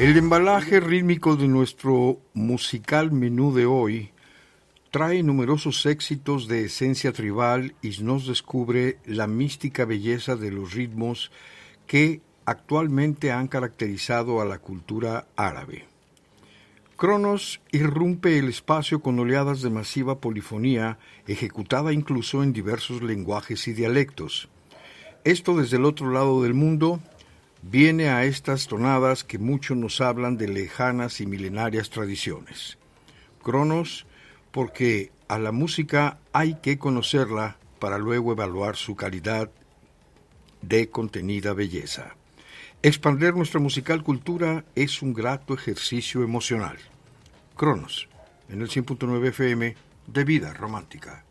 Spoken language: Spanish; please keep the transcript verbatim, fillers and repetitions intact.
El embalaje rítmico de nuestro musical menú de hoy trae numerosos éxitos de esencia tribal y nos descubre la mística belleza de los ritmos que actualmente han caracterizado a la cultura árabe. Cronos irrumpe el espacio con oleadas de masiva polifonía, ejecutada incluso en diversos lenguajes y dialectos. Esto desde el otro lado del mundo viene a estas tonadas que muchos nos hablan de lejanas y milenarias tradiciones. Cronos, porque a la música hay que conocerla para luego evaluar su calidad de contenida belleza. Expandir nuestra musical cultura es un grato ejercicio emocional. Cronos, en el cien punto nueve F M de Vida Romántica.